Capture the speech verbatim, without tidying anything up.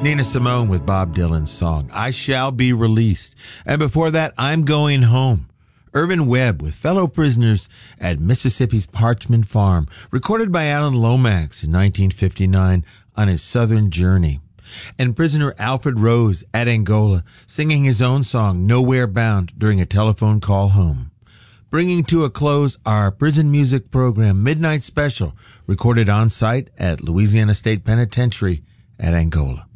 Nina Simone with Bob Dylan's song, I Shall Be Released. And before that, I'm Going Home. Irvin Webb with fellow prisoners at Mississippi's Parchman Farm, recorded by Alan Lomax in nineteen fifty-nine on his southern journey. And prisoner Alfred Rose at Angola, singing his own song, Nowhere Bound, during a telephone call home. Bringing to a close our prison music program, Midnight Special, recorded on site at Louisiana State Penitentiary at Angola.